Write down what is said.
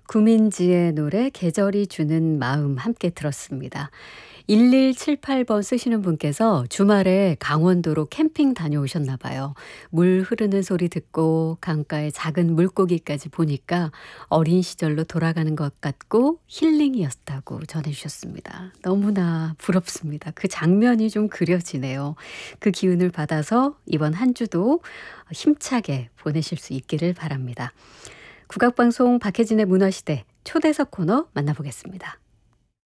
구민지의 노래 계절이 주는 마음 함께 들었습니다. 1178번 쓰시는 분께서 주말에 강원도로 캠핑 다녀오셨나 봐요. 물 흐르는 소리 듣고 강가의 작은 물고기까지 보니까 어린 시절로 돌아가는 것 같고 힐링이었다고 전해주셨습니다. 너무나 부럽습니다. 그 장면이 좀 그려지네요. 그 기운을 받아서 이번 한 주도 힘차게 보내실 수 있기를 바랍니다. 국악방송 박혜진의 문화시대 초대석 코너 만나보겠습니다.